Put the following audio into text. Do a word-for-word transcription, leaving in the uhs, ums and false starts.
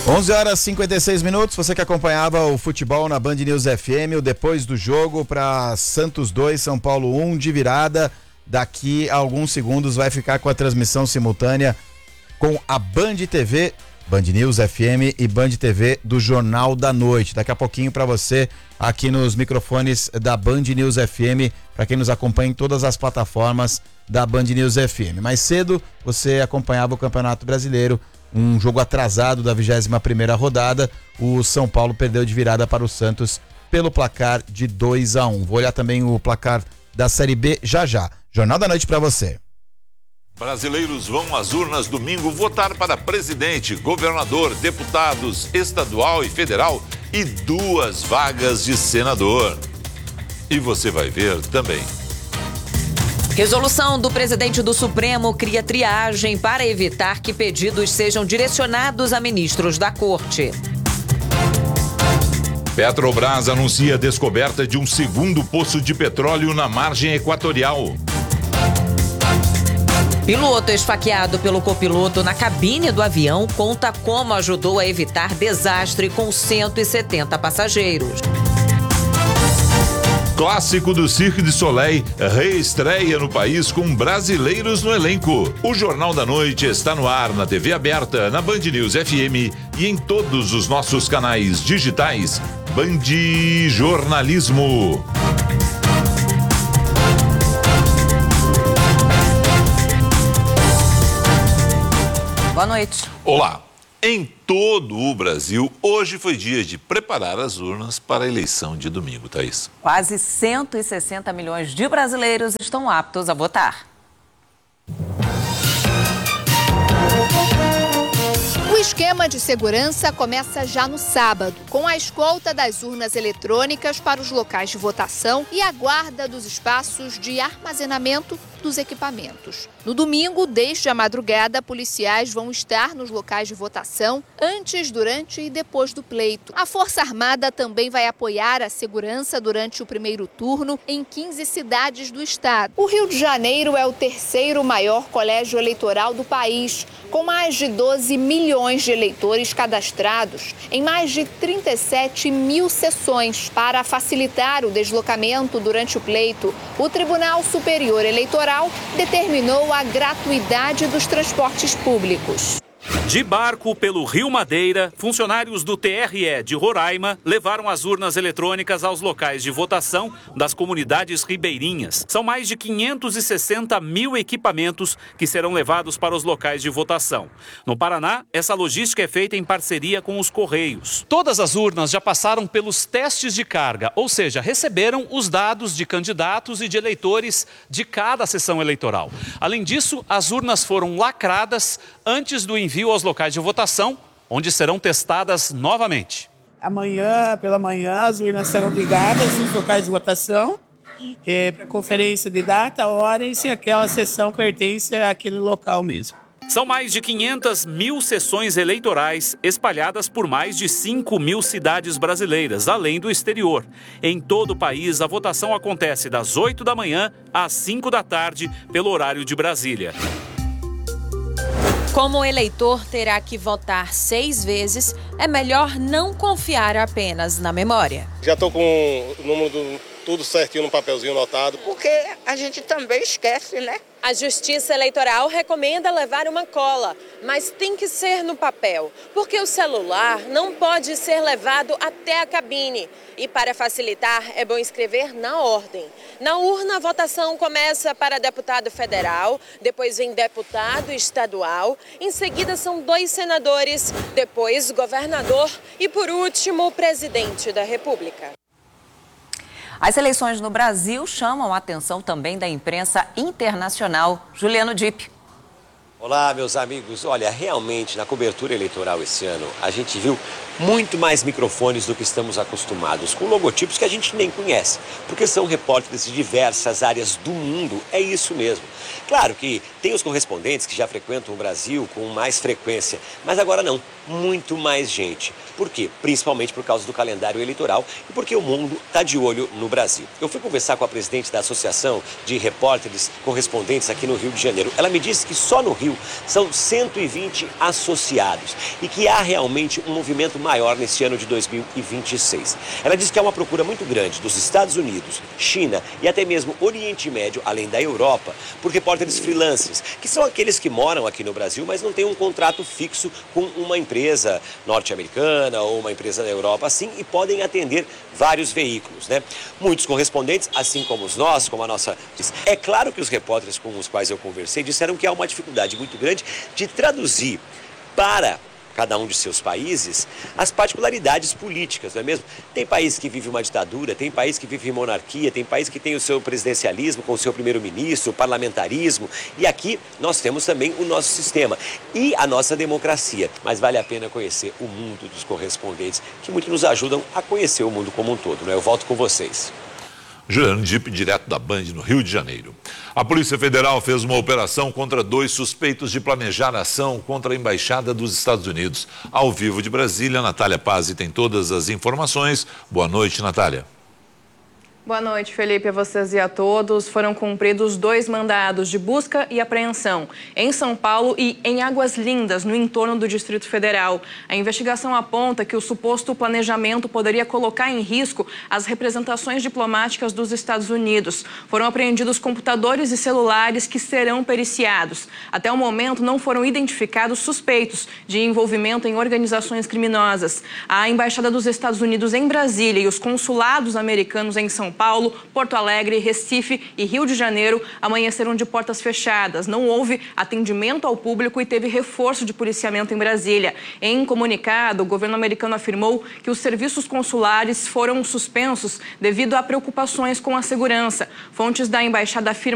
onze horas e cinquenta e seis minutos, você que acompanhava o futebol na Band News F M, o depois do jogo para Santos dois, São Paulo um, de virada. Daqui a alguns segundos vai ficar com a transmissão simultânea com a Band T V, Band News F M e Band T V do Jornal da Noite. Daqui a pouquinho para você aqui nos microfones da Band News F M, para quem nos acompanha em todas as plataformas da Band News F M. Mais cedo você acompanhava o Campeonato Brasileiro, um jogo atrasado da vigésima primeira rodada. O São Paulo perdeu de virada para o Santos pelo placar de dois a um. Vou olhar também o placar da Série B já já. Jornal da Noite para você. Brasileiros vão às urnas domingo votar para presidente, governador, deputados estadual e federal e duas vagas de senador. E você vai ver também. Resolução do presidente do Supremo cria triagem para evitar que pedidos sejam direcionados a ministros da Corte. Petrobras anuncia a descoberta de um segundo poço de petróleo na margem equatorial. Piloto esfaqueado pelo copiloto na cabine do avião conta como ajudou a evitar desastre com cento e setenta passageiros. Clássico do Cirque du Soleil reestreia no país com brasileiros no elenco. O Jornal da Noite está no ar na T V aberta, na Band News F M e em todos os nossos canais digitais. Band Jornalismo. Boa noite. Olá. Em todo o Brasil, hoje foi dia de preparar as urnas para a eleição de domingo, Thaís. Quase cento e sessenta milhões de brasileiros estão aptos a votar. O esquema de segurança começa já no sábado, com a escolta das urnas eletrônicas para os locais de votação e a guarda dos espaços de armazenamento dos equipamentos. No domingo, desde a madrugada, policiais vão estar nos locais de votação antes, durante e depois do pleito. A Força Armada também vai apoiar a segurança durante o primeiro turno em quinze cidades do estado. O Rio de Janeiro é o terceiro maior colégio eleitoral do país, com mais de doze milhões de eleitores cadastrados em mais de trinta e sete mil sessões. Para facilitar o deslocamento durante o pleito, o Tribunal Superior Eleitoral determinou a gratuidade dos transportes públicos. De barco pelo Rio Madeira, funcionários do T R E de Roraima levaram as urnas eletrônicas aos locais de votação das comunidades ribeirinhas. São mais de quinhentos e sessenta mil equipamentos que serão levados para os locais de votação. No Paraná, essa logística é feita em parceria com os Correios. Todas as urnas já passaram pelos testes de carga, ou seja, receberam os dados de candidatos e de eleitores de cada sessão eleitoral. Além disso, as urnas foram lacradas antes do envio aos locais de votação, onde serão testadas novamente. Amanhã, pela manhã, as urnas serão ligadas nos locais de votação, é, para conferência de data, hora e se aquela sessão pertence àquele local mesmo. São mais de quinhentas mil sessões eleitorais espalhadas por mais de cinco mil cidades brasileiras, além do exterior. Em todo o país, a votação acontece das oito da manhã às cinco da tarde, pelo horário de Brasília. Como o eleitor terá que votar seis vezes, é melhor não confiar apenas na memória. Já estou com o número do tudo certinho no papelzinho anotado. Porque a gente também esquece, né? A Justiça Eleitoral recomenda levar uma cola, mas tem que ser no papel, porque o celular não pode ser levado até a cabine. E para facilitar, é bom escrever na ordem. Na urna, a votação começa para deputado federal, depois vem deputado estadual, em seguida são dois senadores, depois governador e, por último, o presidente da República. As eleições no Brasil chamam a atenção também da imprensa internacional. Juliano Dipp. Olá, meus amigos. Olha, realmente, na cobertura eleitoral esse ano, a gente viu muito mais microfones do que estamos acostumados, com logotipos que a gente nem conhece, porque são repórteres de diversas áreas do mundo, é isso mesmo. Claro que tem os correspondentes que já frequentam o Brasil com mais frequência, mas agora não, muito mais gente. Por quê? Principalmente por causa do calendário eleitoral e porque o mundo está de olho no Brasil. Eu fui conversar com a presidente da Associação de Repórteres Correspondentes aqui no Rio de Janeiro. Ela me disse que só no Rio são cento e vinte associados e que há realmente um movimento maior neste ano de dois mil e vinte e seis. Ela disse que há uma procura muito grande dos Estados Unidos, China e até mesmo Oriente Médio, além da Europa, por repórteres freelancers, que são aqueles que moram aqui no Brasil, mas não têm um contrato fixo com uma empresa norte-americana ou uma empresa da Europa assim e podem atender vários veículos, né? Muitos correspondentes, assim como os nossos, como a nossa... É claro que os repórteres com os quais eu conversei disseram que há uma dificuldade muito grande de traduzir para cada um de seus países, as particularidades políticas, não é mesmo? Tem país que vive uma ditadura, tem país que vive monarquia, tem país que tem o seu presidencialismo com o seu primeiro-ministro, o parlamentarismo, e aqui nós temos também o nosso sistema e a nossa democracia. Mas vale a pena conhecer o mundo dos correspondentes, que muito nos ajudam a conhecer o mundo como um todo, né? Eu volto com vocês. Juliano Dipp, direto da Band, no Rio de Janeiro. A Polícia Federal fez uma operação contra dois suspeitos de planejar ação contra a Embaixada dos Estados Unidos. Ao vivo de Brasília, Natália Pazzi tem todas as informações. Boa noite, Natália. Boa noite, Felipe, a vocês e a todos. Foram cumpridos dois mandados de busca e apreensão em São Paulo e em Águas Lindas, no entorno do Distrito Federal. A investigação aponta que o suposto planejamento poderia colocar em risco as representações diplomáticas dos Estados Unidos. Foram apreendidos computadores e celulares que serão periciados. Até o momento, não foram identificados suspeitos de envolvimento em organizações criminosas. A Embaixada dos Estados Unidos em Brasília e os consulados americanos em São Paulo, Porto Alegre, Recife e Rio de Janeiro amanheceram de portas fechadas. Não houve atendimento ao público e teve reforço de policiamento em Brasília. Em comunicado, o governo americano afirmou que os serviços consulares foram suspensos devido a preocupações com a segurança. Fontes da embaixada afirmam